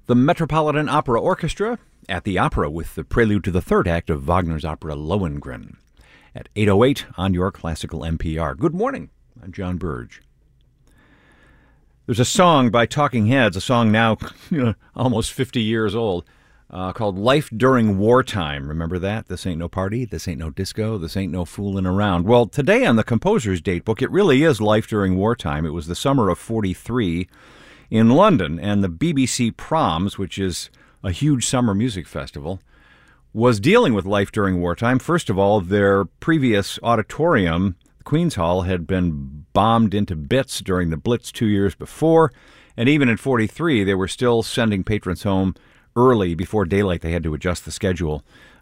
The Metropolitan Opera Orchestra at the Opera with the prelude to the third act of Wagner's opera Lohengrin at 8:08 on your classical NPR. Good morning. I'm John Burge. There's a song by Talking Heads, a song now almost 50 years old, called Life During Wartime. Remember that? This ain't no party, this ain't no disco, this ain't no fooling around. Well, today on the composer's date book, it really is Life During Wartime. It was the summer of 43 in London, and the BBC Proms, which is a huge summer music festival, was dealing with life during wartime. First of all, their previous auditorium, Queen's Hall, had been bombed into bits during the Blitz 2 years before, and even in 43, they were still sending patrons home early before daylight. They had to adjust the schedule